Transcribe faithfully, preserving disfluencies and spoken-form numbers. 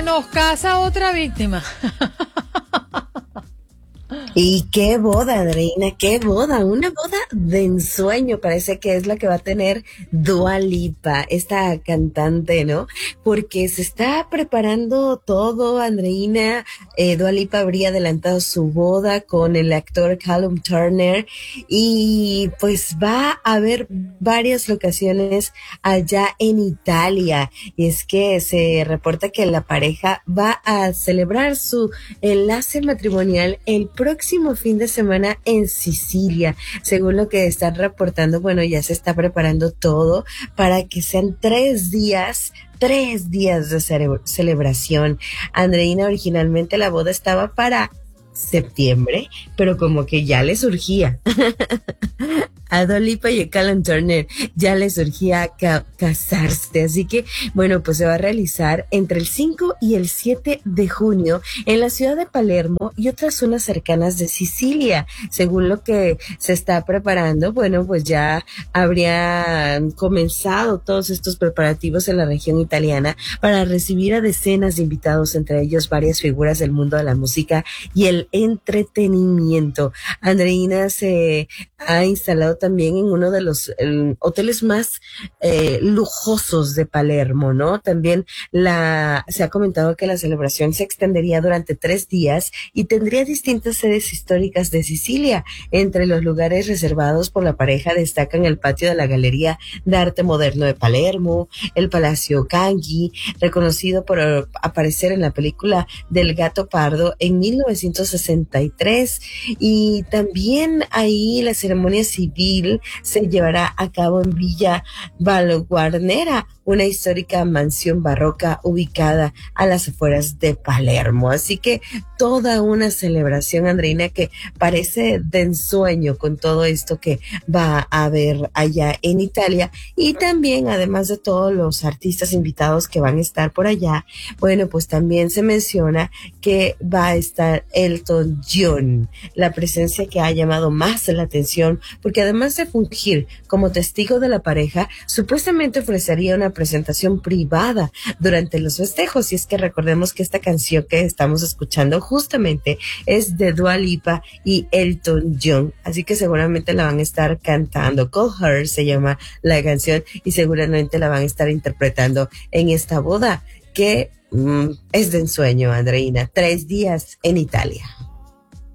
se nos casa otra víctima. Y qué boda, Andreina, qué boda, una boda de ensueño, parece que es la que va a tener Dua Lipa, esta cantante, ¿no? Porque se está preparando todo, Andreina. eh, Dua Lipa habría adelantado su boda con el actor Callum Turner y pues va a haber varias locaciones allá en Italia. Y es que se reporta que la pareja va a celebrar su enlace matrimonial el próximo fin de semana en Sicilia. Según lo que están reportando, bueno, ya se está preparando todo para que sean tres días tres días de cere- celebración. Andreina, originalmente la boda estaba para septiembre, pero como que ya le surgía. A Dua Lipa y a Callum Turner ya les surgía ca- casarse, así que bueno, pues se va a realizar entre el cinco y el siete de junio en la ciudad de Palermo y otras zonas cercanas de Sicilia. Según lo que se está preparando, bueno, pues ya habrían comenzado todos estos preparativos en la región italiana para recibir a decenas de invitados, entre ellos varias figuras del mundo de la música y el entretenimiento. Andreina se ha instalado también en uno de los eh, hoteles más eh, lujosos de Palermo, ¿no? También la se ha comentado que la celebración se extendería durante tres días y tendría distintas sedes históricas de Sicilia. Entre los lugares reservados por la pareja destacan el patio de la Galería de Arte Moderno de Palermo, el Palacio Canghi, reconocido por eh, aparecer en la película del Gato Pardo en mil novecientos sesenta y tres, y también ahí la ceremonia civil se llevará a cabo en Villa Valguarnera, una histórica mansión barroca ubicada a las afueras de Palermo. Así que toda una celebración, Andreina, que parece de ensueño con todo esto que va a haber allá en Italia. Y también, además de todos los artistas invitados que van a estar por allá, bueno, pues también se menciona que va a estar Elton John, la presencia que ha llamado más la atención, porque además de fungir como testigo de la pareja, supuestamente ofrecería una presentación privada durante los festejos. Y es que recordemos que esta canción que estamos escuchando justamente es de Dua Lipa y Elton John, así que seguramente la van a estar cantando. Call Her se llama la canción y seguramente la van a estar interpretando en esta boda que mm, es de ensueño, Andreina. Tres días en Italia.